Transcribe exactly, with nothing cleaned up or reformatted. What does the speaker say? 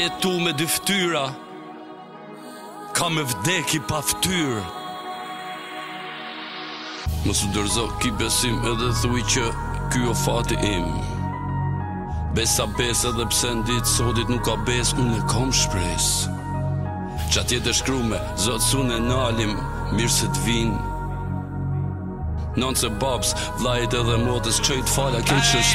Jetu me dy ftyra, ka me vdeki pa ftyrë. Mos u dërzo ki besim edhe thuj që ky o fati im. Besa bes edhe pse ndit sotit nuk ka bes, unë e kom shpres. Qa tjetë shkrume, zot sun e nalim, mirë se t'vin. Non se babs, vlajt edhe modës, qëjt fala keqës.